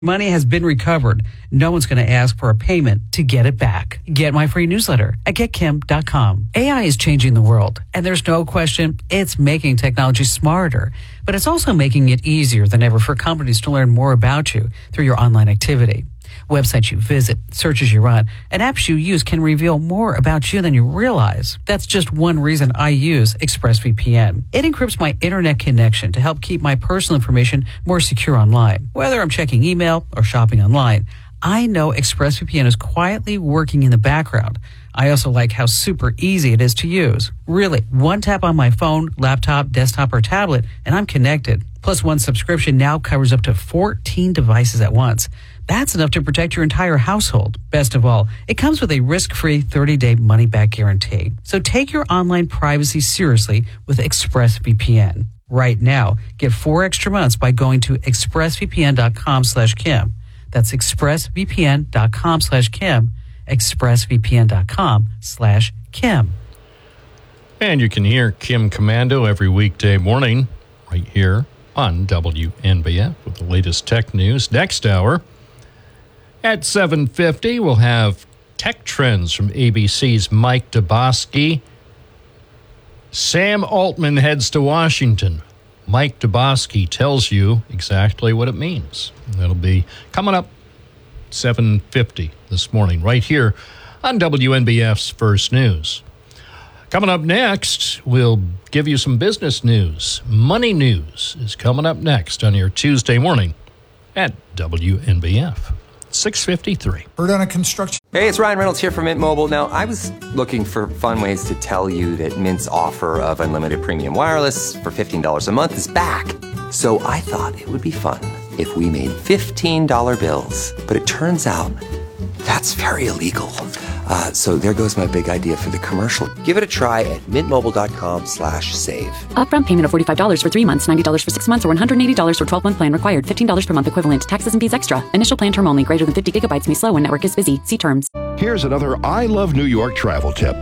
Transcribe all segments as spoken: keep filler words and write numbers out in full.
Money has been recovered. No one's going to ask for a payment to get it back. Get my free newsletter at get kim dot com. A I is changing the world, and there's no question it's making technology smarter, but it's also making it easier than ever for companies to learn more about you through your online activity. Websites you visit, searches you run, and apps you use can reveal more about you than you realize. That's just one reason I use ExpressVPN. It encrypts my internet connection to help keep my personal information more secure online. Whether I'm checking email or shopping online, I know ExpressVPN is quietly working in the background. I also like how super easy it is to use. Really, one tap on my phone, laptop, desktop, or tablet, and I'm connected. Plus, one subscription now covers up to fourteen devices at once. That's enough to protect your entire household. Best of all, it comes with a risk-free thirty-day money-back guarantee. So take your online privacy seriously with ExpressVPN. Right now, get four extra months by going to expressvpn.com slash Kim. That's expressvpn.com slash Kim. expressvpn.com slash Kim. And you can hear Kim Komando every weekday morning right here on W N B F with the latest tech news. Next hour at seven fifty, we'll have Tech Trends from A B C's Mike Dubosky. Sam Altman heads to Washington. Mike Dubosky tells you exactly what it means. That'll be coming up seven fifty this morning right here on W N B F's First News. Coming up next, we'll give you some business news. Money news is coming up next on your Tuesday morning at W N B F. six fifty-three. Heard on a construction. Hey, it's Ryan Reynolds here from Mint Mobile. Now, I was looking for fun ways to tell you that Mint's offer of unlimited premium wireless for fifteen dollars a month is back. So I thought it would be fun if we made fifteen dollar bills. But it turns out that's very illegal. Uh, so there goes my big idea for the commercial. Give it a try at mintmobile.com slash save. Upfront payment of forty-five dollars for three months, ninety dollars for six months, or one hundred eighty dollars for twelve-month plan required. fifteen dollars per month equivalent. Taxes and fees extra. Initial plan term only. Greater than fifty gigabytes may slow when network is busy. See terms. Here's another I Love New York travel tip.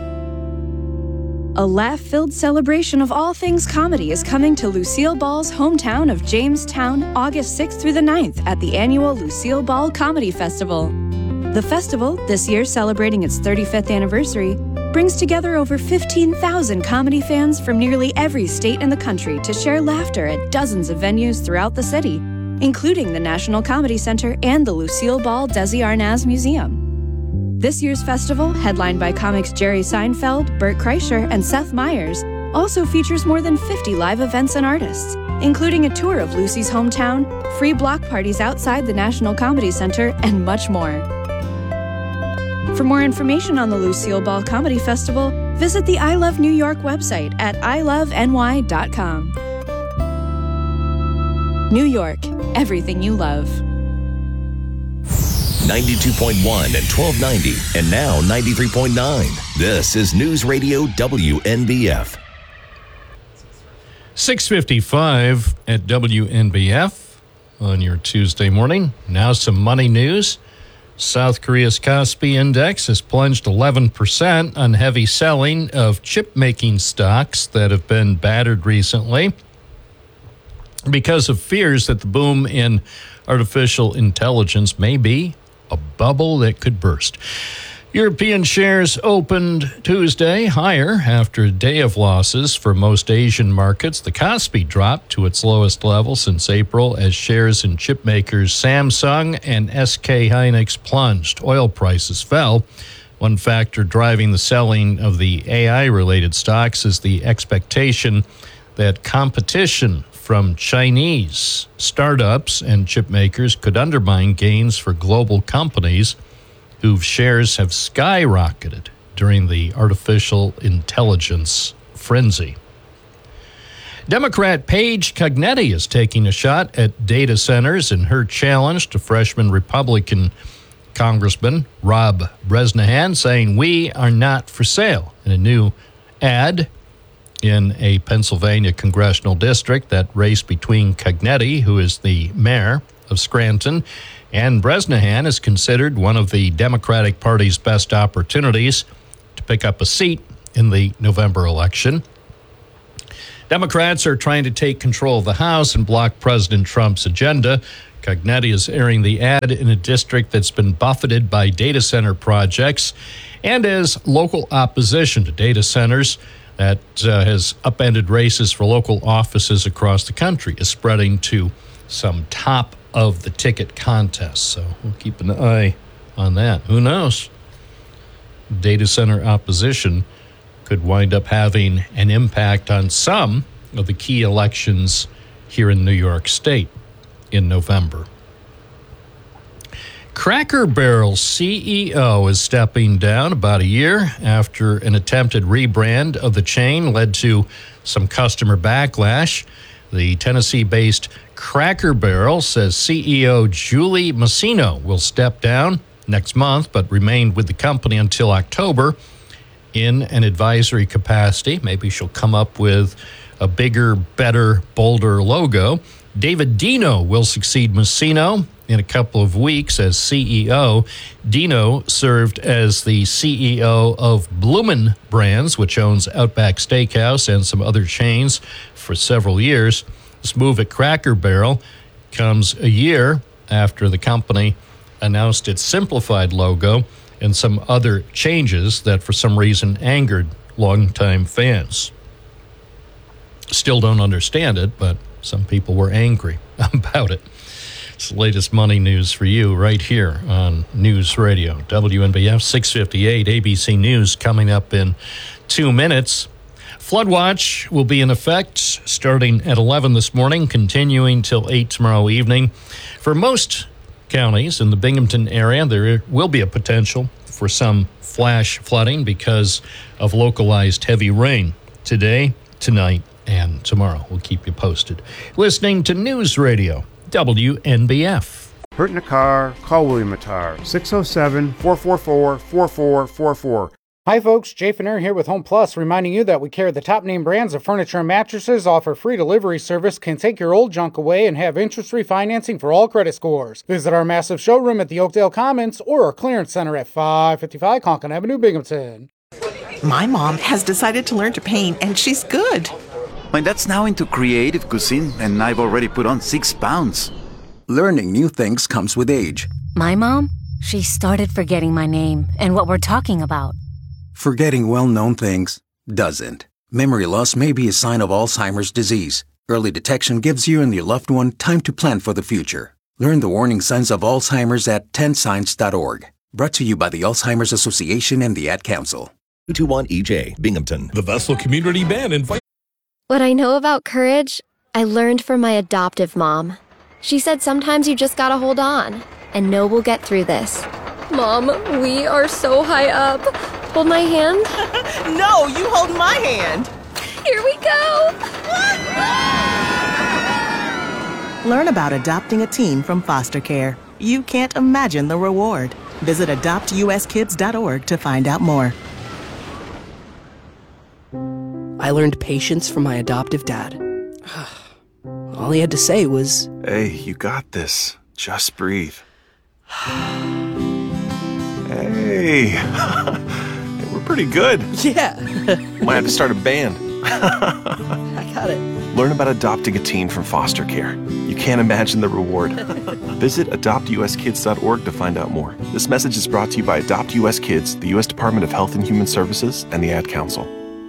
A laugh-filled celebration of all things comedy is coming to Lucille Ball's hometown of Jamestown, August sixth through the ninth at the annual Lucille Ball Comedy Festival. The festival, this year celebrating its thirty-fifth anniversary, brings together over fifteen thousand comedy fans from nearly every state in the country to share laughter at dozens of venues throughout the city, including the National Comedy Center and the Lucille Ball Desi Arnaz Museum. This year's festival, headlined by comics Jerry Seinfeld, Bert Kreischer, and Seth Meyers, also features more than fifty live events and artists, including a tour of Lucy's hometown, free block parties outside the National Comedy Center, and much more. For more information on the Lucille Ball Comedy Festival, visit the I Love New York website at i love n y dot com. New York, everything you love. ninety-two point one and twelve ninety, and now ninety-three point nine. This is News Radio W N B F. six fifty-five at W N B F on your Tuesday morning. Now some money news. South Korea's Kospi Index has plunged eleven percent on heavy selling of chip-making stocks that have been battered recently because of fears that the boom in artificial intelligence may be a bubble that could burst. European shares opened Tuesday higher after a day of losses for most Asian markets. The Kospi dropped to its lowest level since April as shares in chip makers Samsung and S K Hynix plunged. Oil prices fell. One factor driving the selling of the A I-related stocks is the expectation that competition from Chinese startups and chip makers could undermine gains for global companies whose shares have skyrocketed during the artificial intelligence frenzy. Democrat Paige Cognetti is taking a shot at data centers in her challenge to freshman Republican Congressman Rob Bresnahan, saying, "We are not for sale," in a new ad in a Pennsylvania congressional district. That race between Cognetti, who is the mayor of Scranton, and Bresnahan is considered one of the Democratic Party's best opportunities to pick up a seat in the November election. Democrats are trying to take control of the House and block President Trump's agenda Cognetti is airing the ad in a district that's been buffeted by data center projects and as local opposition to data centers that uh, has upended races for local offices across the country is spreading to some top of the ticket contests. So we'll keep an eye on that. Who knows? Data center opposition could wind up having an impact on some of the key elections here in New York State in November. Cracker Barrel's C E O is stepping down about a year after an attempted rebrand of the chain led to some customer backlash. The Tennessee-based Cracker Barrel says C E O Julie Masino will step down next month, but remain with the company until October in an advisory capacity. Maybe she'll come up with a bigger, better, bolder logo. David Dino will succeed Masino in a couple of weeks as C E O. Dino served as the C E O of Bloomin' Brands, which owns Outback Steakhouse and some other chains, for several years. This move at Cracker Barrel comes a year after the company announced its simplified logo and some other changes that for some reason angered longtime fans. Still don't understand it, but some people were angry about it. It's the latest money news for you right here on News Radio. W N B F six fifty-eight, A B C News coming up in two minutes. Flood watch will be in effect starting at eleven this morning, continuing till eight tomorrow evening. For most counties in the Binghamton area, there will be a potential for some flash flooding because of localized heavy rain today, tonight, and tomorrow. We'll keep you posted. Listening to News Radio, W N B F. Hurt in a car? Call William Attar, six oh seven, four four four, four four four four. Hi folks, Jay Finner here with Home Plus, reminding you that we carry the top name brands of furniture and mattresses, offer free delivery service, can take your old junk away, and have interest-free financing for all credit scores. Visit our massive showroom at the Oakdale Commons or our clearance center at five fifty-five Conkin Avenue, Binghamton. My mom has decided to learn to paint, and she's good. My dad's now into creative cuisine, and I've already put on six pounds. Learning new things comes with age. My mom, she started forgetting my name and what we're talking about. Forgetting well-known things doesn't. Memory loss may be a sign of Alzheimer's disease. Early detection gives you and your loved one time to plan for the future. Learn the warning signs of Alzheimer's at ten signs dot org. Brought to you by the Alzheimer's Association and the Ad Council. two two one E J, Binghamton. The Vessel Community Band invite. What I know about courage, I learned from my adoptive mom. She said sometimes you just gotta hold on and know we'll get through this. Mom, we are so high up. Hold my hand. No, you hold my hand. Here we go. Learn about adopting a teen from foster care. You can't imagine the reward. Visit adopt U S kids dot org to find out more. I learned patience from my adoptive dad. All he had to say was, "Hey, you got this. Just breathe." Hey, we're pretty good. Yeah. Might have to start a band. I got it. Learn about adopting a teen from foster care. You can't imagine the reward. Visit adopt U S kids dot org to find out more. This message is brought to you by Adopt U S Kids, the U S Department of Health and Human Services, and the Ad Council.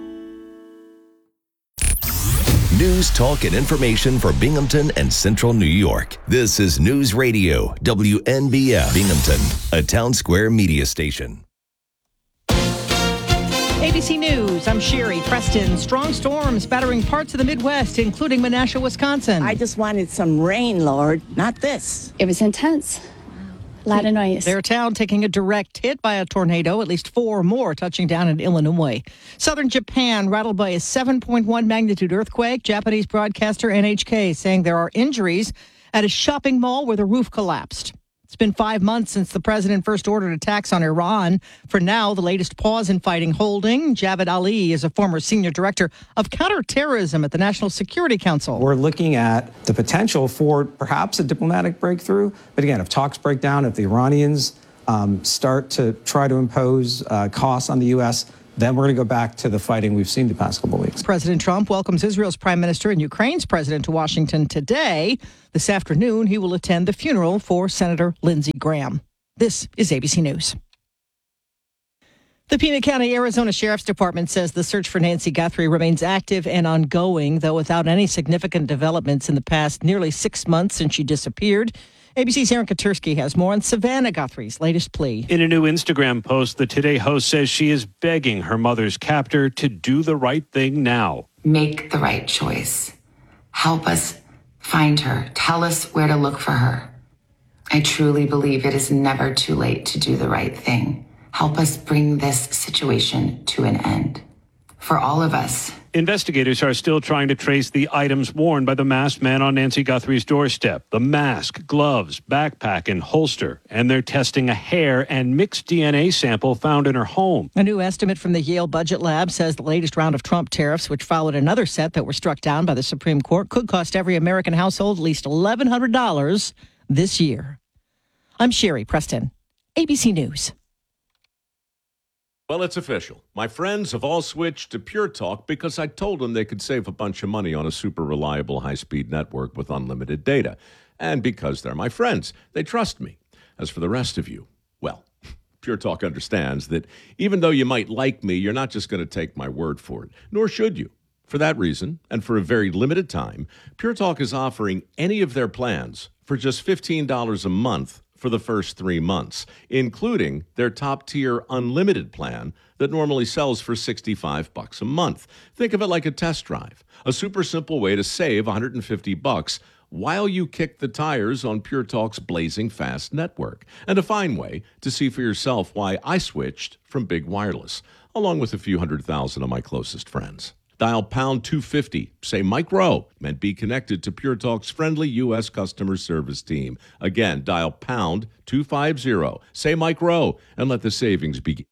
News, talk, and information for Binghamton and Central New York. This is News Radio, W N B F, Binghamton, a Town Square media station. A B C News, I'm Sherry Preston. Strong storms battering parts of the Midwest, including Menasha, Wisconsin. I just wanted some rain, Lord, not this. It was intense. A lot of noise. Their town taking a direct hit by a tornado, at least four more touching down in Illinois. Southern Japan rattled by a seven point one magnitude earthquake. Japanese broadcaster N H K saying there are injuries at a shopping mall where the roof collapsed. It's been five months since the president first ordered attacks on Iran. For now, the latest pause in fighting holding. Javad Ali is a former senior director of counterterrorism at the National Security Council. We're looking at the potential for perhaps a diplomatic breakthrough. But again, if talks break down, if the Iranians um, start to try to impose uh, costs on the U S, then we're going to go back to the fighting we've seen the past couple of weeks. President Trump welcomes Israel's prime minister and Ukraine's president to Washington today. This afternoon, he will attend the funeral for Senator Lindsey Graham. This is A B C News. The Pima County, Arizona Sheriff's Department says the search for Nancy Guthrie remains active and ongoing, though without any significant developments in the past nearly six months since she disappeared. A B C's Aaron Katersky has more on Savannah Guthrie's latest plea. In a new Instagram post, the Today host says she is begging her mother's captor to do the right thing now. Make the right choice. Help us find her. Tell us where to look for her. I truly believe it is never too late to do the right thing. Help us bring this situation to an end. For all of us. Investigators are still trying to trace the items worn by the masked man on Nancy Guthrie's doorstep. The mask, gloves, backpack, and holster. And they're testing a hair and mixed D N A sample found in her home. A new estimate from the Yale Budget Lab says the latest round of Trump tariffs, which followed another set that were struck down by the Supreme Court, could cost every American household at least eleven hundred dollars this year. I'm Sherry Preston, A B C News. Well, it's official. My friends have all switched to Pure Talk because I told them they could save a bunch of money on a super reliable high-speed network with unlimited data. And because they're my friends, they trust me. As for the rest of you, well, Pure Talk understands that even though you might like me, you're not just going to take my word for it, nor should you. For that reason, and for a very limited time, Pure Talk is offering any of their plans for just fifteen dollars a month for the first three months, including their top-tier unlimited plan that normally sells for sixty-five bucks a month. Think of it like a test drive, a super simple way to save one hundred fifty bucks while you kick the tires on Pure Talk's blazing fast network, and a fine way to see for yourself why I switched from Big Wireless, along with a few hundred thousand of my closest friends. Dial pound two fifty, say Mike Rowe, and be connected to Pure Talk's friendly U S customer service team. Again, dial pound two fifty, say Mike Rowe, and let the savings begin.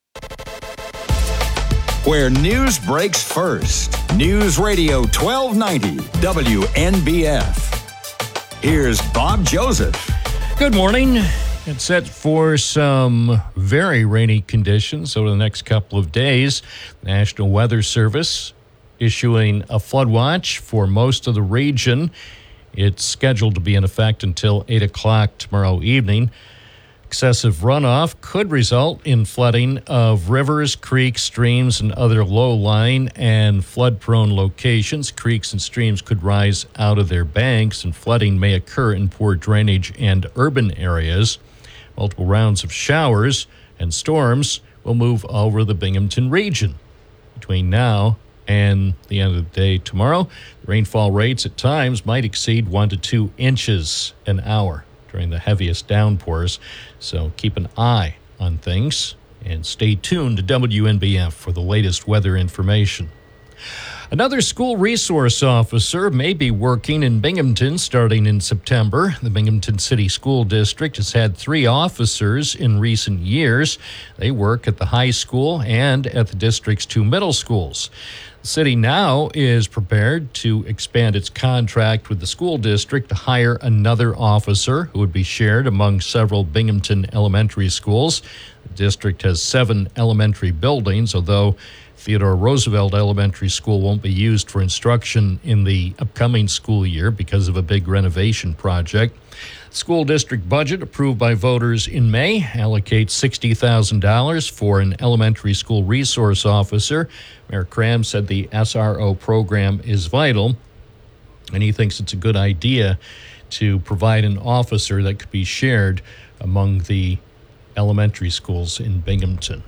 Where news breaks first. News Radio twelve ninety W N B F. Here's Bob Joseph. Good morning. It's set for some very rainy conditions over the next couple of days. National Weather Service issuing a flood watch for most of the region. It's scheduled to be in effect until eight o'clock tomorrow evening. Excessive runoff could result in flooding of rivers, creeks, streams, and other low-lying and flood-prone locations. Creeks and streams could rise out of their banks, and flooding may occur in poor drainage and urban areas. Multiple rounds of showers and storms will move over the Binghamton region. Between now and the end of the day tomorrow, the rainfall rates at times might exceed one to two inches an hour during the heaviest downpours. So keep an eye on things and stay tuned to W N B F for the latest weather information. Another school resource officer may be working in Binghamton starting in September. The Binghamton City School District has had three officers in recent years. They work at the high school and at the district's two middle schools. The city now is prepared to expand its contract with the school district to hire another officer who would be shared among several Binghamton elementary schools. The district has seven elementary buildings, although Theodore Roosevelt Elementary School won't be used for instruction in the upcoming school year because of a big renovation project. School district budget approved by voters in May allocates sixty thousand dollars for an elementary school resource officer. Mayor Cram said the S R O program is vital, and he thinks it's a good idea to provide an officer that could be shared among the elementary schools in Binghamton.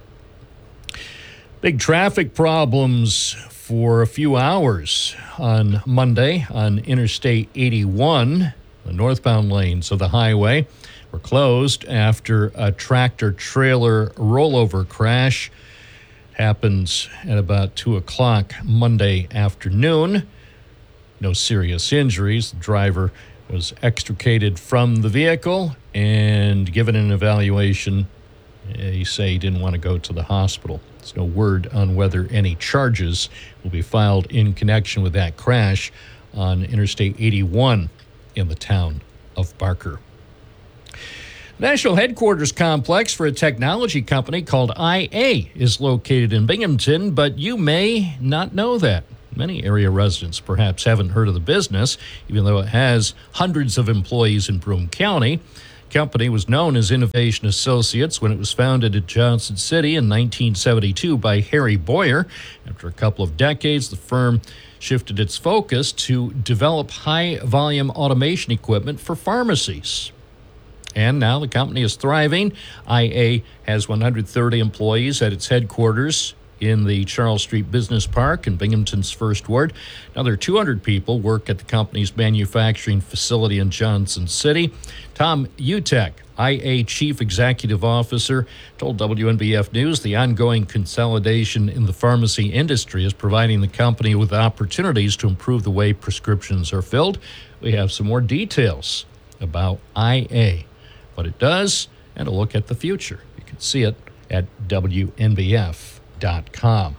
Big traffic problems for a few hours on Monday on Interstate eighty-one. The northbound lanes of the highway were closed after a tractor-trailer rollover crash. Happens at about two o'clock Monday afternoon. No serious injuries. The driver was extricated from the vehicle and given an evaluation. He said he didn't want to go to the hospital. There's no word on whether any charges will be filed in connection with that crash on Interstate eighty-one in the town of Barker. National headquarters complex for a technology company called I A is located in Binghamton, but you may not know that. Many area residents perhaps haven't heard of the business, even though it has hundreds of employees in Broome County. The company was known as Innovation Associates when it was founded in Johnson City in nineteen seventy-two by Harry Boyer. After a couple of decades, the firm shifted its focus to develop high-volume automation equipment for pharmacies. And now the company is thriving. I A has one hundred thirty employees at its headquarters in the Charles Street Business Park in Binghamton's First Ward. Another two hundred people work at the company's manufacturing facility in Johnson City. Tom Utek, I A Chief Executive Officer, told W N B F News the ongoing consolidation in the pharmacy industry is providing the company with opportunities to improve the way prescriptions are filled. We have some more details about I A, what it does, and a look at the future. You can see it at W N B F dot com.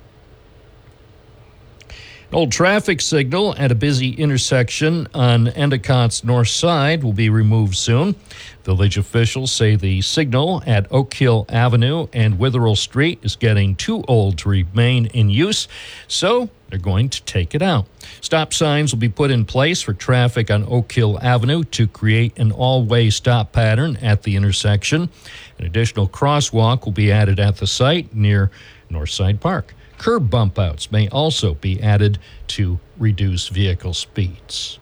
An old traffic signal at a busy intersection on Endicott's north side will be removed soon. Village officials say the signal at Oak Hill Avenue and Witherell Street is getting too old to remain in use, so they're going to take it out. Stop signs will be put in place for traffic on Oak Hill Avenue to create an all-way stop pattern at the intersection. An additional crosswalk will be added at the site near Northside Park. Curb bump outs may also be added to reduce vehicle speeds.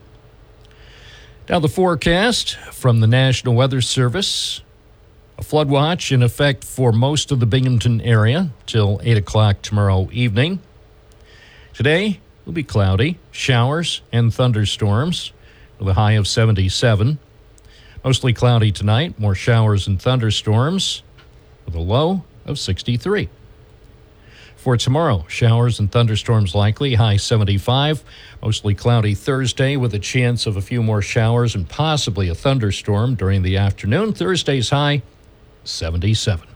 Now the forecast from the National Weather Service. A flood watch in effect for most of the Binghamton area till eight o'clock tomorrow evening. Today will be cloudy, showers and thunderstorms with a high of seventy-seven. Mostly cloudy tonight, more showers and thunderstorms with a low of sixty-three. For tomorrow, showers and thunderstorms likely, high seventy-five. Mostly cloudy Thursday with a chance of a few more showers and possibly a thunderstorm during the afternoon. Thursday's high, seventy-seven.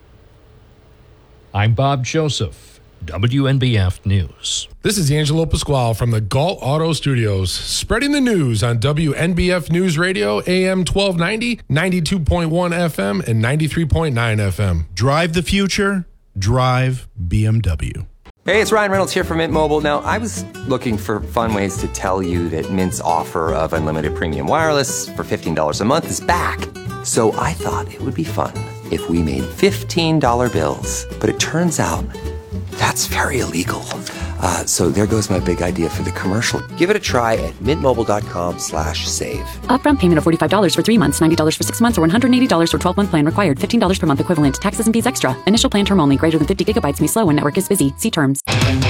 I'm Bob Joseph, W N B F News. This is Angelo Pasquale from the Galt Auto Studios, spreading the news on W N B F News Radio, A M twelve ninety, ninety-two point one F M, and ninety-three point nine F M. Drive the future. Drive B M W. Hey, it's Ryan Reynolds here from Mint Mobile. Now, I was looking for fun ways to tell you that Mint's offer of unlimited premium wireless for fifteen dollars a month is back. So I thought it would be fun if we made fifteen dollar bills. But it turns out that's very illegal. Uh, so there goes my big idea for the commercial. Give it a try at mintmobile.com slash save. Upfront payment of forty-five dollars for three months, ninety dollars for six months, or one hundred eighty dollars for twelve-month plan required. fifteen dollars per month equivalent. Taxes and fees extra. Initial plan term only. Greater than fifty gigabytes may slow when network is busy. See terms.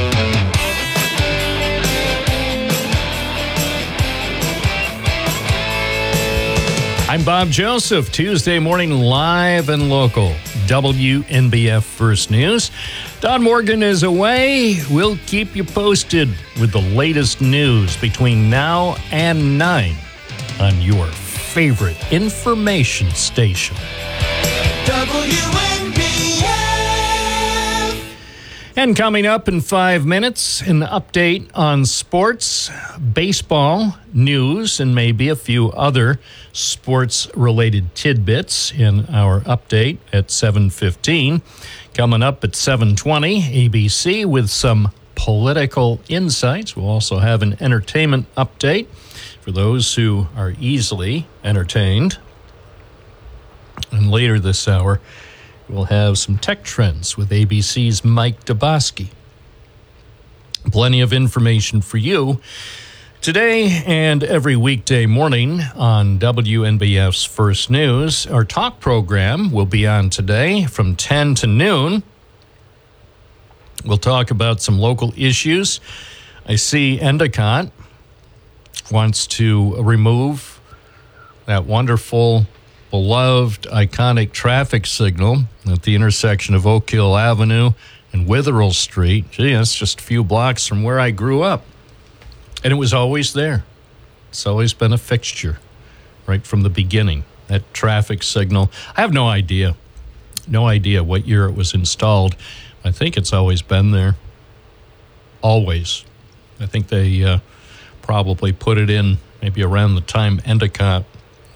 I'm Bob Joseph, Tuesday morning live and local. W N B F First News. Don Morgan is away. We'll keep you posted with the latest news between now and nine on your favorite information station. W N B F. And coming up in five minutes, an update on sports, baseball, news, and maybe a few other sports-related tidbits in our update at seven fifteen. Coming up at seven twenty, A B C with some political insights. We'll also have an entertainment update for those who are easily entertained. And later this hour, we'll have some tech trends with A B C's Mike Dabosky. Plenty of information for you today and every weekday morning on W N B F's First News. Our talk program will be on today from ten to noon. We'll talk about some local issues. I see Endicott wants to remove that wonderful, beloved, iconic traffic signal at the intersection of Oak Hill Avenue and Witherell Street. Gee, that's just a few blocks from where I grew up. And it was always there. It's always been a fixture right from the beginning, that traffic signal. I have no idea, no idea what year it was installed. I think it's always been there. Always. I think they uh, probably put it in maybe around the time Endicott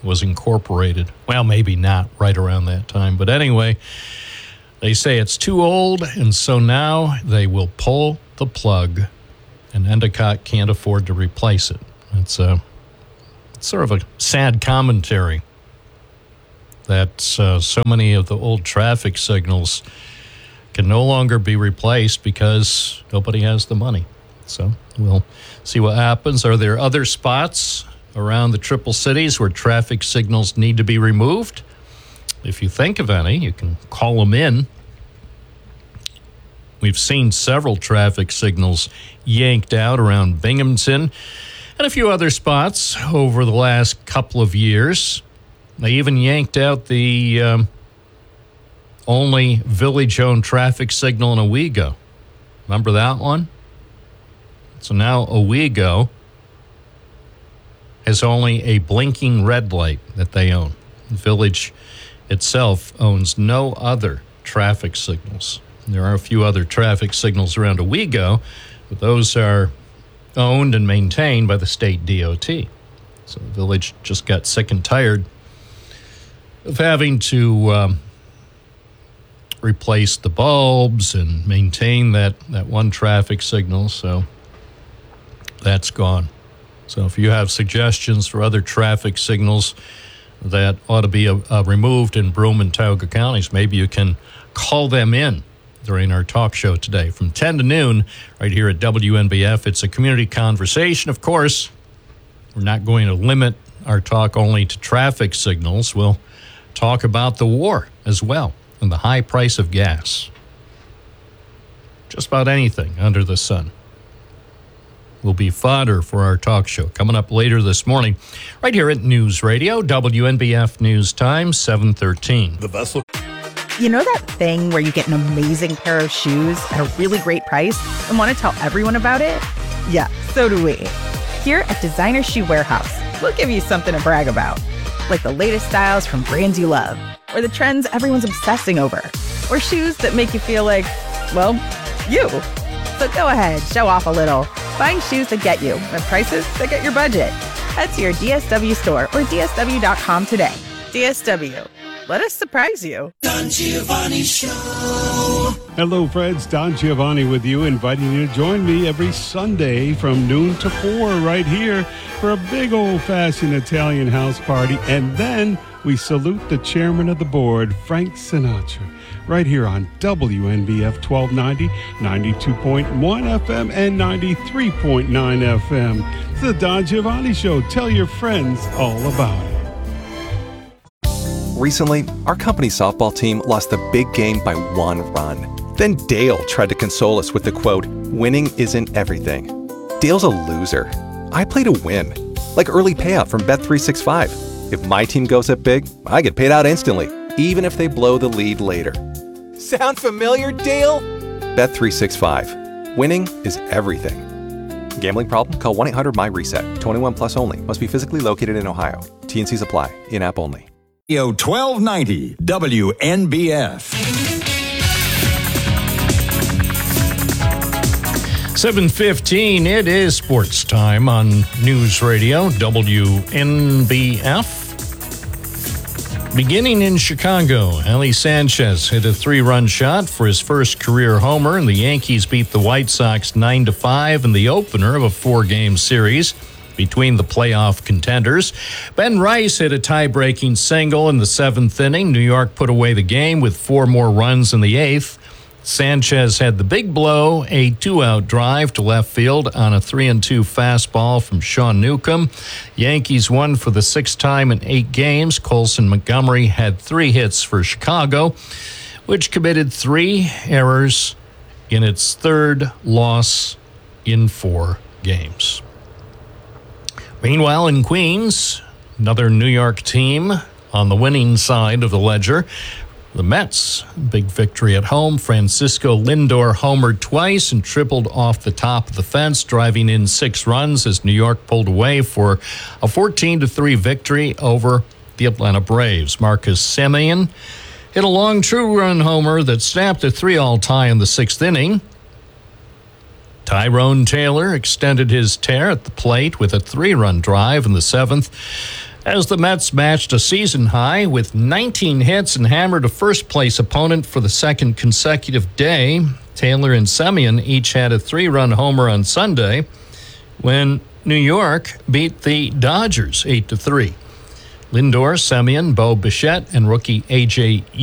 was incorporated. Well, maybe not right around that time. But anyway, they say it's too old, and so now they will pull the plug, and Endicott can't afford to replace it. It's, a, it's sort of a sad commentary that uh, so many of the old traffic signals can no longer be replaced because nobody has the money. So we'll see what happens. Are there other spots around the Triple Cities where traffic signals need to be removed? If you think of any, you can call them in. We've seen several traffic signals yanked out around Binghamton and a few other spots over the last couple of years. They even yanked out the um, only village-owned traffic signal in Owego. Remember that one? So now Owego has only a blinking red light that they own. The village itself owns no other traffic signals. There are a few other traffic signals around Owego, but those are owned and maintained by the state D O T. So the village just got sick and tired of having to um, replace the bulbs and maintain that, that one traffic signal, so that's gone. So if you have suggestions for other traffic signals that ought to be uh, uh, removed in Broome and Tioga counties, maybe you can call them in during our talk show today from ten to noon right here at W N B F. It's a community conversation, of course. We're not going to limit our talk only to traffic signals. We'll talk about the war as well and the high price of gas. Just about anything under the sun will be fodder for our talk show coming up later this morning right here at News Radio, W N B F News Time, seven thirteen. The vessel. You know that thing where you get an amazing pair of shoes at a really great price and want to tell everyone about it? Yeah, so do we. Here at Designer Shoe Warehouse, we'll give you something to brag about, like the latest styles from brands you love, or the trends everyone's obsessing over, or shoes that make you feel like, well, you. So go ahead, show off a little. Find shoes that get you at prices that get your budget. Head to your D S W store or D S W dot com today. D S W. Let us surprise you. Don Giovanni Show. Hello, friends. Don Giovanni with you, inviting you to join me every Sunday from noon to four right here for a big old-fashioned Italian house party. And then we salute the chairman of the board, Frank Sinatra, right here on W N B F twelve ninety, ninety-two point one F M, and ninety-three point nine F M. It's the Don Giovanni Show. Tell your friends all about it. Recently, our company softball team lost the big game by one run. Then Dale tried to console us with the quote, "Winning isn't everything." Dale's a loser. I play to win, like early payout from Bet three sixty-five. If my team goes up big, I get paid out instantly, even if they blow the lead later. Sound familiar, Dale? Bet three sixty-five. Winning is everything. Gambling problem? Call one eight hundred M Y reset. twenty-one plus only. Must be physically located in Ohio. T N Cs apply. In-app only. twelve ninety W N B F. seven fifteen, it is sports time on News Radio, W N B F. Beginning in Chicago, Ali Sanchez hit a three-run shot for his first career homer, and the Yankees beat the White Sox nine to five in the opener of a four-game series between the playoff contenders. Ben Rice hit a tie-breaking single in the seventh inning. New York put away the game with four more runs in the eighth. Sanchez had the big blow, a two-out drive to left field on a three and two fastball from Sean Newcomb. Yankees won for the sixth time in eight games. Colson Montgomery had three hits for Chicago, which committed three errors in its third loss in four games. Meanwhile, in Queens, another New York team on the winning side of the ledger. The Mets, big victory at home. Francisco Lindor homered twice and tripled off the top of the fence, driving in six runs as New York pulled away for a fourteen to three victory over the Atlanta Braves. Marcus Semien hit a long two-run homer that snapped a three-all tie in the sixth inning. Tyrone Taylor extended his tear at the plate with a three-run drive in the seventh. As the Mets matched a season high with nineteen hits and hammered a first-place opponent for the second consecutive day, Taylor and Semien each had a three-run homer on Sunday when New York beat the Dodgers eight to three. Lindor, Semien, Bo Bichette, and rookie A J